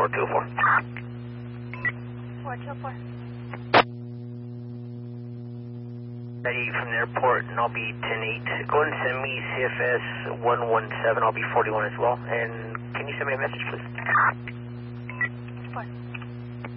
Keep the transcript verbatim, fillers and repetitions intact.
four two four. four two four. Ready from the airport, and I'll be ten eight. Go ahead and send me C F S one one seven. I'll be forty-one as well. And can you send me a message, please? Four.